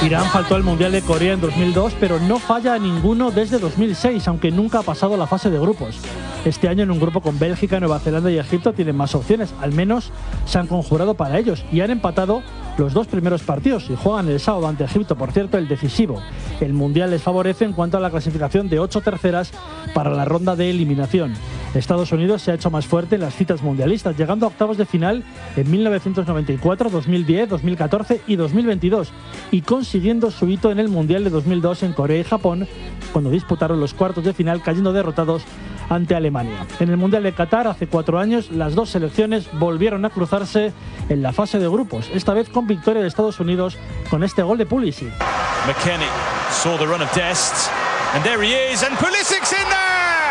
Irán faltó al Mundial de Corea en 2002, pero no falla a ninguno desde 2006, aunque nunca ha pasado la fase de grupos. Este año en un grupo con Bélgica, Nueva Zelanda y Egipto tienen más opciones, al menos se han conjurado para ellos y han empatado los dos primeros partidos y juegan el sábado ante Egipto, por cierto, el decisivo. El Mundial les favorece en cuanto a la clasificación de 8 terceras para la ronda de eliminación. Estados Unidos se ha hecho más fuerte en las citas mundialistas, llegando a octavos de final en 1994, 2010, 2014 y 2022 y consiguiendo su hito en el Mundial de 2002 en Corea y Japón, cuando disputaron los cuartos de final cayendo derrotados ante Alemania. En el Mundial de Qatar, hace 4 años, las dos selecciones volvieron a cruzarse en la fase de grupos, esta vez con victoria de Estados Unidos con este gol de Pulisic. McKennie saw the run of Dest, and there he is, and Pulisic's in there!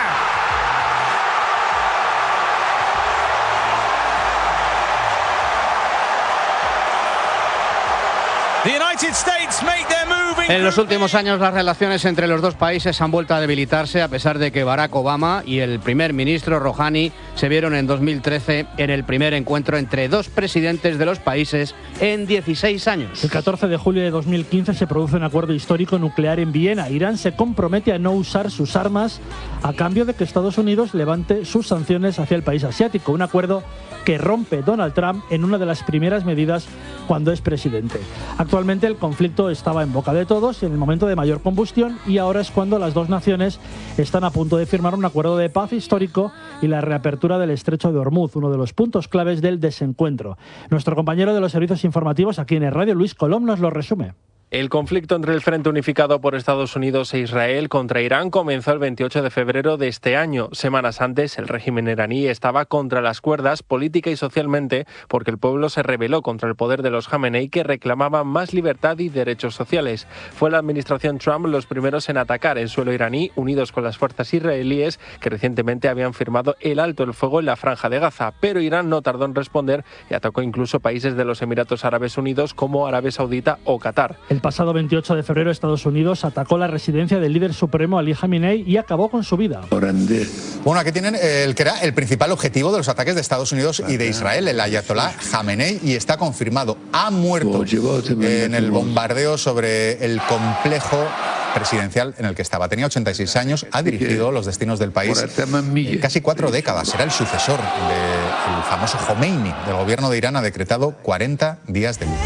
The United States make their move. En los últimos años las relaciones entre los dos países han vuelto a debilitarse a pesar de que Barack Obama y el primer ministro Rouhani se vieron en 2013 en el primer encuentro entre dos presidentes de los países en 16 años. El 14 de julio de 2015 se produce un acuerdo histórico nuclear en Viena. Irán se compromete a no usar sus armas a cambio de que Estados Unidos levante sus sanciones hacia el país asiático. Un acuerdo que rompe Donald Trump en una de las primeras medidas cuando es presidente. Actualmente el conflicto estaba en boca de todos y en el momento de mayor combustión, y ahora es cuando las dos naciones están a punto de firmar un acuerdo de paz histórico y la reapertura del estrecho de Hormuz, uno de los puntos claves del desencuentro. Nuestro compañero de los servicios informativos aquí en el Radio, Luis Colom, nos lo resume. El conflicto entre el Frente Unificado por Estados Unidos e Israel contra Irán comenzó el 28 de febrero de este año. Semanas antes, el régimen iraní estaba contra las cuerdas política y socialmente porque el pueblo se rebeló contra el poder de los Jamenei, que reclamaban más libertad y derechos sociales. Fue la administración Trump los primeros en atacar en suelo iraní, unidos con las fuerzas israelíes que recientemente habían firmado el alto el fuego en la Franja de Gaza. Pero Irán no tardó en responder y atacó incluso países de los Emiratos Árabes Unidos como Arabia Saudita o Qatar. El pasado 28 de febrero Estados Unidos atacó la residencia del líder supremo Ali Khamenei y acabó con su vida. Bueno, aquí tienen el que era el principal objetivo de los ataques de Estados Unidos y de Israel, el ayatolá Khamenei, y está confirmado. Ha muerto en el bombardeo sobre el complejo presidencial en el que estaba. Tenía 86 años, ha dirigido los destinos del país casi 4 décadas. Será el sucesor del famoso Khomeini. Del gobierno de Irán ha decretado 40 días de luto.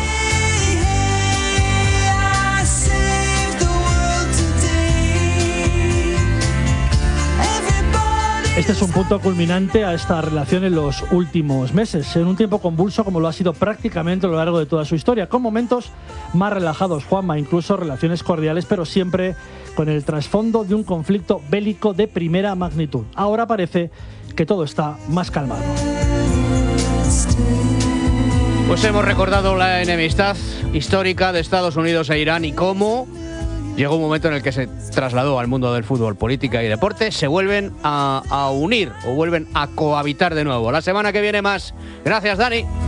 Este es un punto culminante a esta relación en los últimos meses, en un tiempo convulso como lo ha sido prácticamente a lo largo de toda su historia, con momentos más relajados, Juanma, incluso relaciones cordiales, pero siempre con el trasfondo de un conflicto bélico de primera magnitud. Ahora parece que todo está más calmado. Pues hemos recordado la enemistad histórica de Estados Unidos e Irán y cómo llegó un momento en el que se trasladó al mundo del fútbol, política y deporte. Se vuelven a unir o vuelven a cohabitar de nuevo. La semana que viene más. Gracias, Dani.